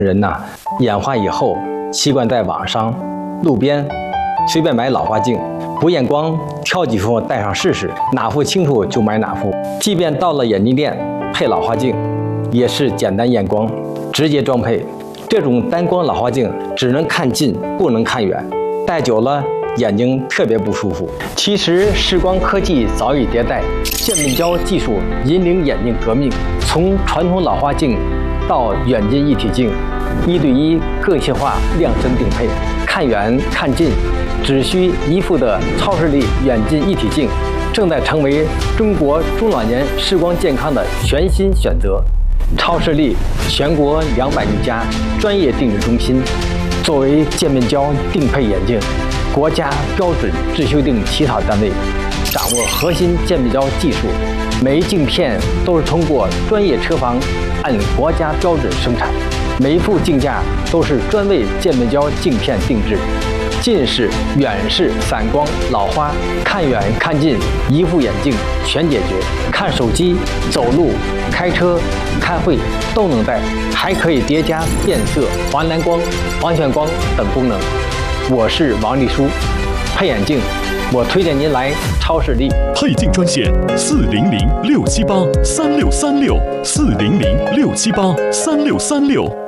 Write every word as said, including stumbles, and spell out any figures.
人呐，眼花以后习惯在网上、路边随便买老花镜，不验光，挑几副戴上试试，哪副清楚就买哪副。即便到了眼镜店配老花镜，也是简单验光，直接装配。这种单光老花镜只能看近，不能看远，戴久了眼睛特别不舒服。其实视光科技早已迭代，渐变焦技术引领眼镜革命，从传统老花镜到远近一体镜，一对一个性化量身定配，看远看近只需一副的超视力远近一体镜，正在成为中国中老年视光健康的全新选择。超视力全国两百余家专业定制中心，作为渐变焦定配眼镜国家标准制修订起草单位，掌握核心渐变焦技术，每一镜片都是通过专业车房按国家标准生产，每一副镜架都是专为渐变焦镜片定制。近视、远视、散光、老花，看远看近，一副眼镜全解决。看手机、走路、开车、开会都能戴，还可以叠加变色、环蓝光、防眩光等功能。我是王丽书，配眼镜，我推荐您来超视力。 配镜专线：四零零六七八三六三六，四零零六七八三六三六。